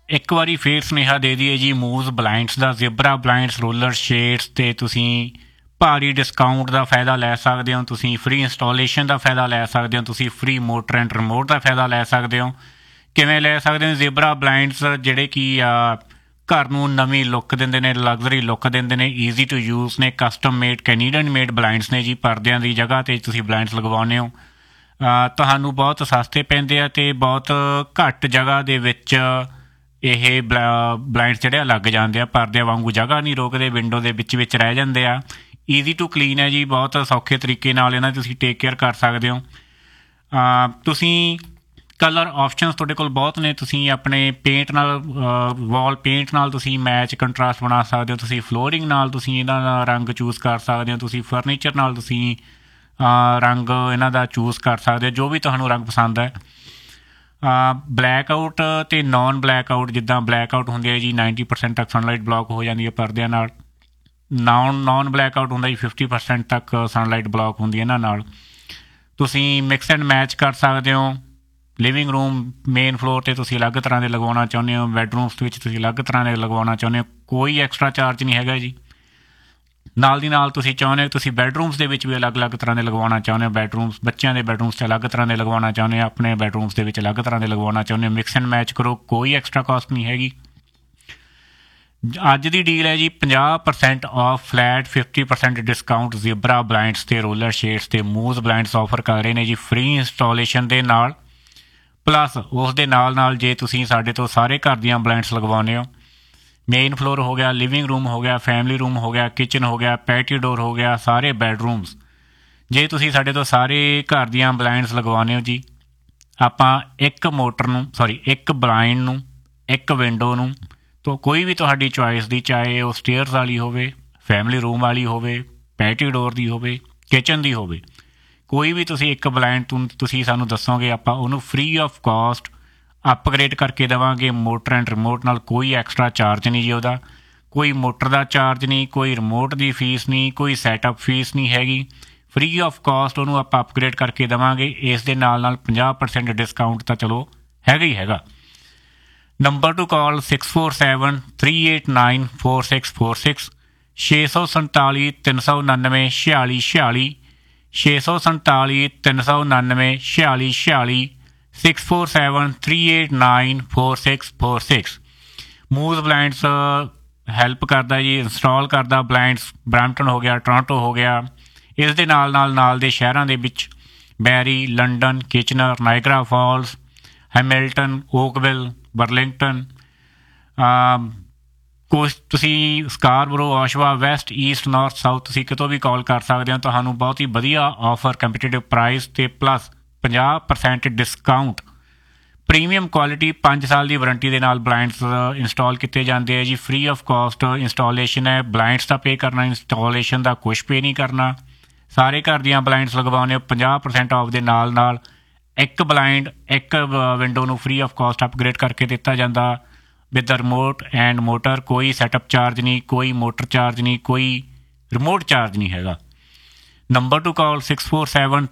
ਇੱਕ ਵਾਰੀ ਫੇਰ ਸੁਨੇਹਾ ਦੇ ਦਈਏ ਜੀ, ਮੂਵਜ਼ ਬਲਾਈਂਡਸ ਦਾ, ਜ਼ੇਬਰਾ ਬਲਾਈਂਡਸ ਰੋਲਰ ਸ਼ੇਡਸ 'ਤੇ ਤੁਸੀਂ ਭਾਰੀ ਡਿਸਕਾਊਂਟ ਦਾ ਫਾਇਦਾ ਲੈ ਸਕਦੇ ਹੋ। ਤੁਸੀਂ ਫ੍ਰੀ ਇੰਸਟਾਲੇਸ਼ਨ ਦਾ ਫਾਇਦਾ ਲੈ ਸਕਦੇ ਹੋ, ਤੁਸੀਂ ਫ੍ਰੀ ਮੋਟਰ ਐਂਡ ਰਿਮੋਟ ਦਾ ਫਾਇਦਾ ਲੈ ਸਕਦੇ ਹੋ। ਕਿਵੇਂ ਲੈ ਸਕਦੇ ਹੋ? ਜ਼ੇਬਰਾ ਬਲਾਈਂਡਸ ਜਿਹੜੇ ਕਿ ਘਰ ਨੂੰ ਨਵੀਂ ਲੁੱਕ ਦਿੰਦੇ ਨੇ, ਲਗਜ਼ਰੀ ਲੁੱਕ ਦਿੰਦੇ ਨੇ, ਈਜ਼ੀ ਟੂ ਯੂਜ਼ ਨੇ, custom made Canadian made blinds ਨੇ ਜੀ। ਪਰਦਿਆਂ ਦੀ ਜਗ੍ਹਾ 'ਤੇ ਤੁਸੀਂ ਬਲਾਈਂਡਸ ਲਗਵਾਉਂਦੇ ਹੋ, ਤੁਹਾਨੂੰ ਬਹੁਤ ਸਸਤੇ ਪੈਂਦੇ ਆ ਅਤੇ ਬਹੁਤ ਘੱਟ ਜਗ੍ਹਾ ਦੇ ਵਿੱਚ ਇਹ ਬਲਾਈਂਡਸ ਜਿਹੜੇ ਲੱਗ ਜਾਂਦੇ ਆ। ਪਰਦਿਆਂ ਵਾਂਗੂ ਜਗ੍ਹਾ ਨਹੀਂ ਰੋਕਦੇ, ਵਿੰਡੋ ਦੇ ਵਿੱਚ ਰਹਿ ਜਾਂਦੇ ਆ। ਈਜ਼ੀ ਟੂ ਕਲੀਨ ਹੈ ਜੀ, ਬਹੁਤ ਸੌਖੇ ਤਰੀਕੇ ਨਾਲ ਇਹਨਾਂ ਦੀ ਤੁਸੀਂ ਟੇਕ ਕੇਅਰ ਕਰ ਸਕਦੇ ਹੋ। ਤੁਸੀਂ ਕਲਰ ਆਪਸ਼ਨਸ ਤੁਹਾਡੇ ਕੋਲ ਬਹੁਤ ਨੇ। ਤੁਸੀਂ ਆਪਣੇ ਪੇਂਟ ਨਾਲ, ਵਾਲ ਪੇਂਟ ਨਾਲ ਤੁਸੀਂ ਮੈਚ ਕੰਟਰਾਸਟ ਬਣਾ ਸਕਦੇ ਹੋ। ਤੁਸੀਂ ਫਲੋਰਿੰਗ ਨਾਲ ਤੁਸੀਂ ਇਹਨਾਂ ਦਾ ਰੰਗ ਚੂਜ਼ ਕਰ ਸਕਦੇ ਹੋ। ਤੁਸੀਂ ਫਰਨੀਚਰ ਨਾਲ ਤੁਸੀਂ ਰੰਗ ਇਹਨਾਂ ਦਾ ਚੂਜ਼ ਕਰ ਸਕਦੇ ਹੋ, ਜੋ ਵੀ ਤੁਹਾਨੂੰ ਰੰਗ ਪਸੰਦ ਹੈ। ਬਲੈਕ ਆਊਟ ਅਤੇ ਨੋਨ ਬਲੈਕ ਆਊਟ, ਜਿੱਦਾਂ ਬਲੈਕ ਆਊਟ ਹੁੰਦੀ ਹੈ ਜੀ 90% ਤੱਕ ਸਨਲਾਈਟ ਬਲੋਕ ਹੋ ਜਾਂਦੀ ਹੈ ਪਰਦਿਆਂ ਨਾਲ। ਨੋਨ ਬਲੈਕ ਆਊਟ ਹੁੰਦਾ ਜੀ 50% ਤੱਕ ਸਨਲਾਈਟ ਬਲੋਕ ਹੁੰਦੀ ਹੈ ਇਹਨਾਂ ਨਾਲ। ਤੁਸੀਂ ਮਿਕਸ ਐਂਡ ਮੈਚ ਕਰ ਸਕਦੇ ਹੋ। ਲਿਵਿੰਗ ਰੂਮ ਮੇਨ ਫਲੋਰ 'ਤੇ ਤੁਸੀਂ ਅਲੱਗ ਤਰ੍ਹਾਂ ਦੇ ਲਗਵਾਉਣਾ ਚਾਹੁੰਦੇ ਹੋ, ਬੈਡਰੂਮਸ ਵਿੱਚ ਤੁਸੀਂ ਅਲੱਗ ਤਰ੍ਹਾਂ ਦੇ ਲਗਵਾਉਣਾ ਚਾਹੁੰਦੇ ਹੋ, ਕੋਈ ਐਕਸਟਰਾ ਚਾਰਜ ਨਹੀਂ ਹੈਗਾ ਜੀ। ਨਾਲ ਦੀ ਨਾਲ ਤੁਸੀਂ ਚਾਹੁੰਦੇ ਹੋ ਤੁਸੀਂ ਬੈਡਰੂਮਸ ਦੇ ਵਿੱਚ ਵੀ ਅਲੱਗ-ਅਲੱਗ ਤਰ੍ਹਾਂ ਦੇ ਲਗਵਾਉਣਾ ਚਾਹੁੰਦੇ ਹੋ। ਬੈਡਰੂਮਸ, ਬੱਚਿਆਂ ਦੇ ਬੈਡਰੂਮਸ 'ਚ ਅਲੱਗ ਤਰ੍ਹਾਂ ਦੇ ਲਗਵਾਉਣਾ ਚਾਹੁੰਦੇ ਹੋ, ਆਪਣੇ ਬੈਡਰੂਮਸ ਦੇ ਵਿੱਚ ਅਲੱਗ ਤਰ੍ਹਾਂ ਦੇ ਲਗਵਾਉਣਾ ਚਾਹੁੰਦੇ ਹੋ। ਮਿਕਸ ਐਂਡ ਮੈਚ ਕਰੋ, ਕੋਈ ਐਕਸਟਰਾ ਕਾਸਟ ਨਹੀਂ ਹੈਗੀ। ਅੱਜ ਦੀ ਡੀਲ ਹੈ ਜੀ 50% ਆਫ ਫਲੈਟ 50% ਡਿਸਕਾਊਂਟ ਜ਼ੇਬਰਾ ਬਲਾਈਂਡਸ ਅਤੇ ਰੋਲਰ ਸ਼ੇਡਸ ਅਤੇ ਮੂਵਜ਼ ਬਲਾਈਂਡਸ ਆਫਰ ਕਰ ਰਹੇ ਨੇ ਜੀ, ਫ੍ਰੀ ਇੰਸਟਾਲੇਸ਼ਨ ਦੇ ਨਾਲ। ਪਲੱਸ ਉਸ ਦੇ ਨਾਲ ਜੇ ਤੁਸੀਂ ਸਾਡੇ ਤੋਂ ਸਾਰੇ ਘਰ ਦੀਆਂ ਬਲਾਈਂਡਸ ਲਗਵਾਉਂਦੇ ਹੋ, ਮੇਨ ਫਲੋਰ ਹੋ ਗਿਆ, ਲਿਵਿੰਗ ਰੂਮ ਹੋ ਗਿਆ, ਫੈਮਿਲੀ ਰੂਮ ਹੋ ਗਿਆ, ਕਿਚਨ ਹੋ ਗਿਆ, ਪੈਟੀ ਡੋਰ ਹੋ ਗਿਆ, ਸਾਰੇ ਬੈਡਰੂਮਸ, ਜੇ ਤੁਸੀਂ ਸਾਡੇ ਤੋਂ ਸਾਰੇ ਘਰ ਦੀਆਂ ਬਲਾਈਂਡਸ ਲਗਵਾਉਂਦੇ ਹੋ ਜੀ, ਆਪਾਂ ਇੱਕ ਬਲਾਈਂਡ ਨੂੰ, ਇੱਕ ਵਿੰਡੋ ਨੂੰ, ਤਾਂ ਕੋਈ ਵੀ ਤੁਹਾਡੀ ਚੋਇਸ ਦੀ, ਚਾਹੇ ਉਹ ਸਟੇਅਰਸ ਵਾਲੀ ਹੋਵੇ, ਫੈਮਿਲੀ ਰੂਮ ਵਾਲੀ ਹੋਵੇ, ਪੈਟੀ ਡੋਰ ਦੀ ਹੋਵੇ, ਕਿਚਨ ਦੀ ਹੋਵੇ, ਕੋਈ ਵੀ ਤੁਸੀਂ ਇੱਕ ਬਲਾਈਂਡ ਤੁਸੀਂ ਸਾਨੂੰ ਦੱਸੋਗੇ, ਆਪਾਂ ਉਹਨੂੰ ਫ੍ਰੀ ਆਫ ਕਾਸਟ ਅਪਗ੍ਰੇਡ ਕਰਕੇ ਦੇਵਾਂਗੇ ਮੋਟਰ ਐਂਡ ਰਿਮੋਟ ਨਾਲ। ਕੋਈ ਐਕਸਟਰਾ ਚਾਰਜ ਨਹੀਂ ਜੀ ਉਹਦਾ, ਕੋਈ ਮੋਟਰ ਦਾ ਚਾਰਜ ਨਹੀਂ, ਕੋਈ ਰਿਮੋਟ ਦੀ ਫੀਸ ਨਹੀਂ, ਕੋਈ ਸੈਟਅਪ ਫੀਸ ਨਹੀਂ ਹੈਗੀ। ਫ੍ਰੀ ਆਫ ਕਾਸਟ ਉਹਨੂੰ ਆਪਾਂ ਅਪਗ੍ਰੇਡ ਕਰਕੇ ਦੇਵਾਂਗੇ। ਇਸ ਦੇ ਨਾਲ 50% ਡਿਸਕਾਊਂਟ ਤਾਂ ਚਲੋ ਹੈਗਾ ਹੀ ਹੈਗਾ। ਨੰਬਰ ਟੂ ਕਾਲ 6473894646 647 399 4646 647 399 4646 6473894646। ਮੂਵਜ਼ ਬਲਾਈਂਡਸ ਹੈਲਪ ਕਰਦਾ ਜੀ, ਇੰਸਟਾਲ ਕਰਦਾ ਬਲਾਈਂਡਸ। ਬਰੈਂਪਟਨ ਹੋ ਗਿਆ, ਟੋਰਾਂਟੋ ਹੋ ਗਿਆ, ਇਸ ਦੇ ਨਾਲ ਦੇ ਸ਼ਹਿਰਾਂ ਦੇ ਵਿੱਚ ਬੈਰੀ, London, Kitchener, Niagara false, Hamilton, Oakville, Burlington, ਕੁਛ ਤੁਸੀਂ Scarborough, ਆਸ਼ਵਾ, West, East, north, south, ਤੁਸੀਂ ਕਿਤੋਂ ਵੀ ਕਾਲ ਕਰ ਸਕਦੇ ਹੋ। ਤੁਹਾਨੂੰ ਬਹੁਤ ਹੀ ਵਧੀਆ ਆਫਰ, ਕੰਪੀਟੀਟਿਵ ਪ੍ਰਾਈਸ ਅਤੇ ਪਲੱਸ 50% ਡਿਸਕਾਊਂਟ, ਪ੍ਰੀਮੀਅਮ ਕੁਆਲਿਟੀ, 5 ਸਾਲ ਦੀ ਵਾਰੰਟੀ ਦੇ ਨਾਲ ਬਲਾਈਂਡਸ ਇੰਸਟਾਲ ਕੀਤੇ ਜਾਂਦੇ ਹੈ ਜੀ। ਫ੍ਰੀ ਆਫ ਕਾਸਟ ਇੰਸਟਾਲੇਸ਼ਨ ਹੈ। ਬਲਾਈਂਡਸ ਦਾ ਪੇ ਕਰਨਾ, ਇੰਸਟਾਲੇਸ਼ਨ ਦਾ ਕੁਛ ਪੇ ਨਹੀਂ ਕਰਨਾ। ਸਾਰੇ ਘਰ ਦੀਆਂ ਬਲਾਈਂਡਸ ਲਗਵਾਉਂਦੇ ਹੋ 50% ਆਫ ਦੇ ਨਾਲ ਇੱਕ ਬਲਾਈਂਡ, ਇੱਕ ਵਿੰਡੋ ਨੂੰ ਫ੍ਰੀ ਆਫ ਕਾਸਟ ਅਪਗ੍ਰੇਡ ਕਰਕੇ ਦਿੱਤਾ ਜਾਂਦਾ ਵਿਦ ਰਿਮੋਟ ਐਂਡ ਮੋਟਰ। ਕੋਈ ਸੈਟਅਪ ਚਾਰਜ ਨਹੀਂ, ਕੋਈ ਮੋਟਰ ਚਾਰਜ ਨਹੀਂ, ਕੋਈ ਰਿਮੋਟ ਚਾਰਜ ਨਹੀਂ ਹੈਗਾ। ਨੰਬਰ ਟੂ ਕਾਲ 6473